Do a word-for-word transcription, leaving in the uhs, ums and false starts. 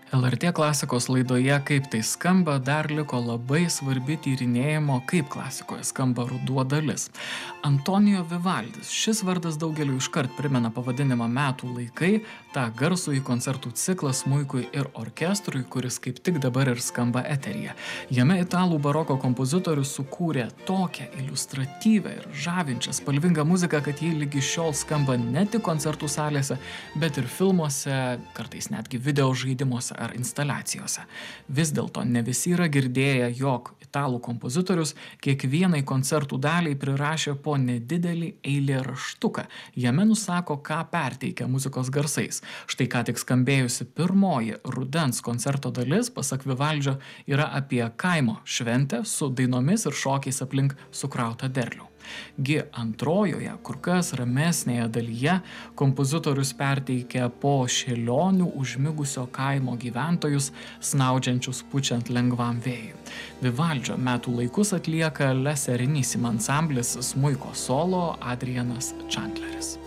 L R T klasikos laidoje Kaip tai skamba dar liko labai svarbi tyrinėjimo Kaip klasikoje skamba ruduo dalis. Antonijo Vivaldis. Šis vardas daugeliu iškart primena pavadinimą Metų laikai, tą garsųjį koncertų ciklą smuikui ir orkestrui, kuris kaip tik dabar ir skamba eteryje. Jame italų baroko kompozitorius sukūrė tokią iliustratyvę ir žavinčią spalvingą muziką, kad ji lygi šiol skamba ne tik koncertų salėse, bet ir filmuose, kartais netgi video žaidimuose ar instaliacijose. Vis dėlto ne visi yra girdėję, jog italų kompozitorius kiekvienai koncertų daliai prirašė po nedidelį eilėraštuką. Jame nusako, ką perteikia muzikos garsais. Štai ką tik skambėjusi pirmoji rudens koncerto dalis, pasak Vivaldžio, yra apie kaimo šventę su dainomis ir šokiais aplink sukrautą derlių. Gi antrojoje, kur kas ramesnėje dalyje, kompozitorius perteikia po šėlionių užmigusio kaimo gyventojus, snaudžiančius pučiant lengvam vėjui. Vivaldžio Metų laikus atlieka La Serenissima ansamblis smuiko solo Adrianas Chandleris.